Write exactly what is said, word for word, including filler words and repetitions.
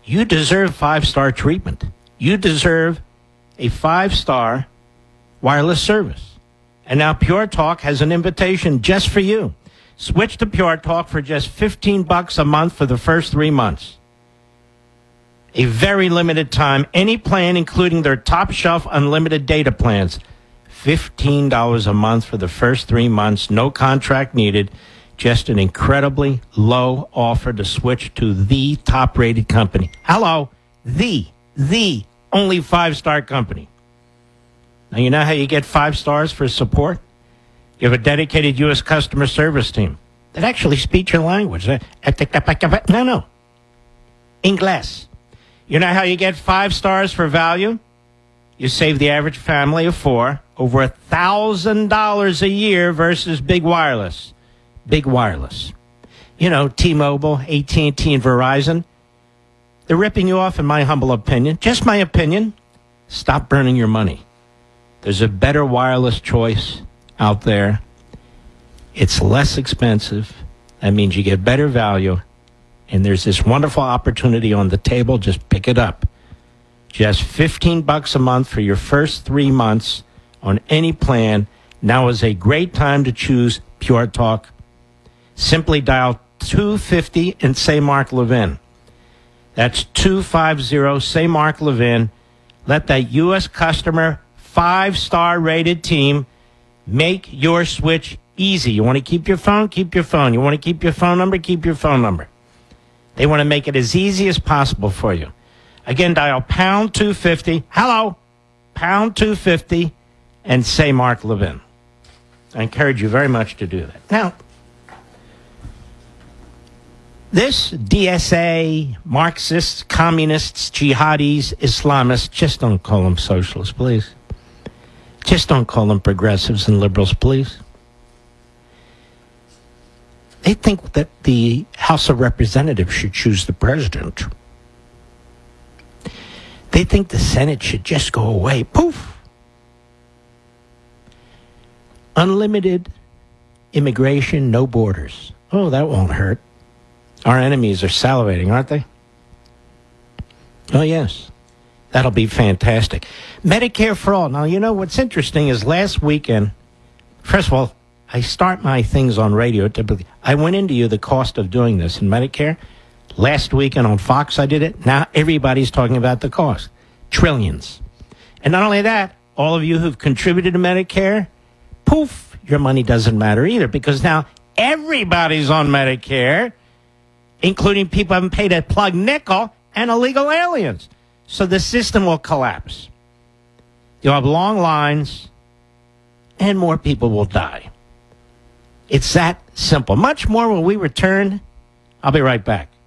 You deserve five-star treatment. You deserve a five-star wireless service. And now Pure Talk has an invitation just for you. Switch to Pure Talk for just fifteen bucks a month for the first three months. A very limited time. Any plan, including their top-shelf unlimited data plans. fifteen dollars a month for the first three months. No contract needed. Just an incredibly low offer to switch to the top-rated company. Hello, the, the only five-star company. Now, you know how you get five stars for support? You have a dedicated U S customer service team that actually speaks your language. No, no. English. You know how you get five stars for value? You save the average family of four over one thousand dollars a year versus Big Wireless. Big Wireless. You know, T-Mobile, A T and T, and Verizon. They're ripping you off, in my humble opinion. Just my opinion. Stop burning your money. There's a better wireless choice out there. It's less expensive. That means you get better value. And there's this wonderful opportunity on the table. Just pick it up. Just fifteen bucks a month for your first three months on any plan. Now is a great time to choose Pure Talk. Simply dial two fifty and say Mark Levin. That's two fifty, say Mark Levin. Let that U S customer five-star rated team make your switch easy. You want to keep your phone? Keep your phone. You want to keep your phone number? Keep your phone number. They want to make it as easy as possible for you. Again, dial pound two fifty. Hello, pound two fifty, and say Mark Levin. I encourage you very much to do that. Now, this D S A, Marxists, communists, jihadis, Islamists, just don't call them socialists, please. Just don't call them progressives and liberals, please. They think that the House of Representatives should choose the president. They think the Senate should just go away. Poof. Unlimited immigration, no borders. Oh, that won't hurt. Our enemies are salivating, aren't they? Oh, yes. That'll be fantastic. Medicare for all. Now, you know, what's interesting is last weekend, first of all, I start my things on radio typically. I went into you the cost of doing this in Medicare. Last weekend on Fox I did it. Now everybody's talking about the cost. Trillions. And not only that, all of you who've contributed to Medicare, poof, your money doesn't matter either, because now everybody's on Medicare, including people who haven't paid a plug nickel and illegal aliens. So the system will collapse. You'll have long lines, and more people will die. It's that simple. Much more when we return. I'll be right back.